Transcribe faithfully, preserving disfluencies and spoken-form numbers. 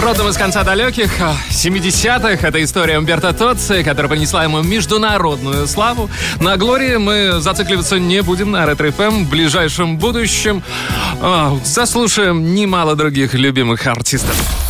Родом из конца далеких семидесятых. Это история Умберто Тоцци, которая принесла ему международную славу. На Глории мы зацикливаться не будем на Ретро-эф эм. В ближайшем будущем заслушаем немало других любимых артистов.